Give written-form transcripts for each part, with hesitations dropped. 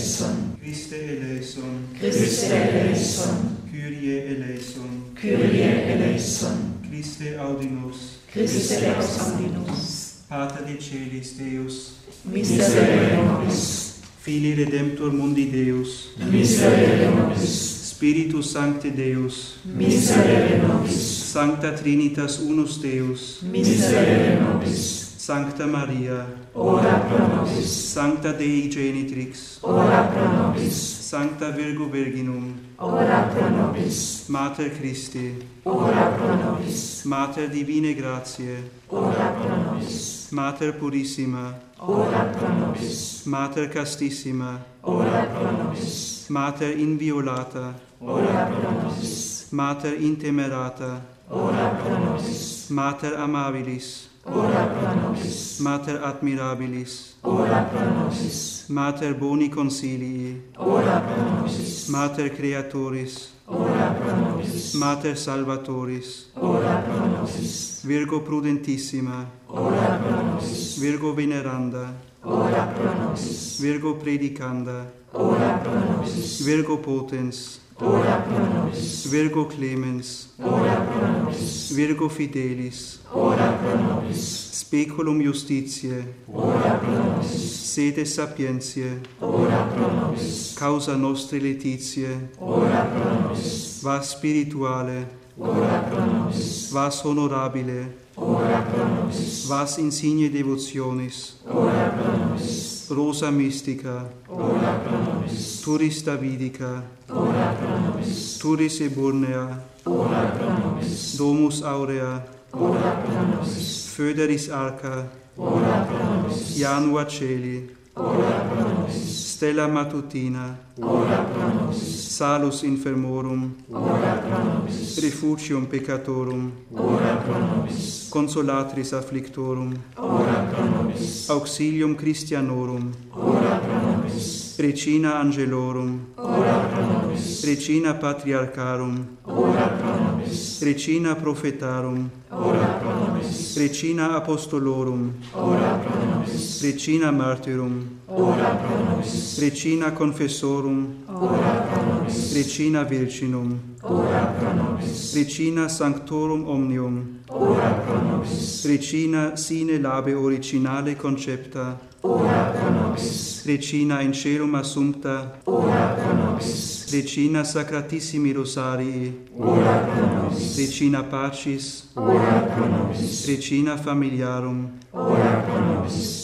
eleison. Christe eleison. Christe eleison. Kyrie eleison. Kyrie eleison. Christe audimus. Christe audimus. Pater de Celis Deus. Miserere nobis. Filii Redemptor mundi Deus. Miserere nobis. Spiritus Sancte Deus. Miserere nobis. Sancta Trinitas unus Deus. Miserere nobis. Sancta Maria. Ora pro nobis. Sancta Dei Genitrix. Ora pro nobis. Sancta Virgo Virginum. Ora pro nobis. Mater Christi. Ora pro nobis. Mater Divine Gratiae. Ora pro nobis. Mater Purissima. Ora pro nobis. Mater Castissima. Ora pro nobis. Mater Inviolata. Ora pro nobis. Mater Intemerata. Ora pro nobis. Mater Amabilis. Ora pro nobis. Mater Admirabilis. Ora pro nobis. Mater Boni Consilii. Ora pro nobis. Mater Creatoris. Ora pro nobis. Mater Salvatoris. Ora pro nobis. Virgo Prudentissima. Ora pro nobis. Virgo Veneranda. Ora pro nobis. Virgo Predicanda. Ora pro nobis. Virgo Potens. Ora pro nobis. Virgo Clemens. Ora pro nobis. Virgo Fidelis. Ora pro nobis. Speculum Justitiae. Ora pro nobis. Sede Sapientiae. Ora pro nobis. Causa nostri laetitiae. Ora pro nobis. Vas spirituale. Ora pro nobis. Vas honorabile. Ora pro nobis. Vas insigne devotionis. Ora pro nobis. Rosa mystica. Ora pro nobis. Turis Davidica. Ora pro nobis. Turis Eburnea. Ora pro nobis. Domus Aurea. Ora pro nobis. Foederis Arca. Ora pro nobis. Janua Celi. Ora pro nobis. Stella Matutina. Ora pro nobis. Salus Infirmorum. Ora pro nobis. Refugium Peccatorum. Ora pro nobis. Consolatris Afflictorum. Ora pro nobis. Auxilium Christianorum. Ora pro nobis. Regina Angelorum. Ora pro nobis. Regina Patriarcharum. Ora pro nobis. Regina Prophetarum. Ora pro nobis. Regina Apostolorum. Ora pro nobis. Regina Martyrum. Ora pro nobis. Regina Confessorum. Ora pro nobis. Regina Virginum. Ora pro nobis. Regina Sanctorum Omnium. Ora pro nobis. Regina sine labe originale concepta. Ora pro nobis. Regina in caelum assumpta. Ora pro nobis. Regina Sacratissimi Rosarii. Ora pro nobis. Regina Pacis. Ora pro nobis. Regina Familiarum. Ora pro nobis.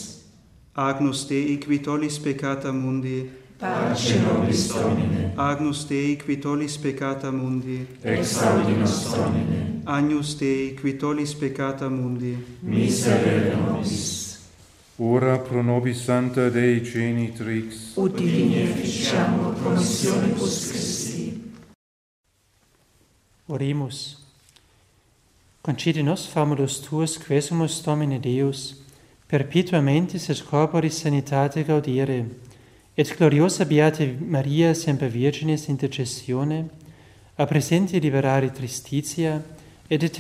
Agnus Dei qui tollis peccata mundi. Pace nobis Domine. Agnus Dei qui tollis peccata mundi. Exaudi nos Domine. Agnus Dei qui tollis peccata mundi. Miserere nobis. Ora pro nobis Sancta Dei Genitrix. Ut divini efficiamur promissionibus Christi. Oremus. Concede nos famulus tuus quesumus Domine Deus, perpetuamentis et corporis sanitate gaudere, et gloriosa Beata Maria semper Virginis intercessione, a presenti liberare tristitia, et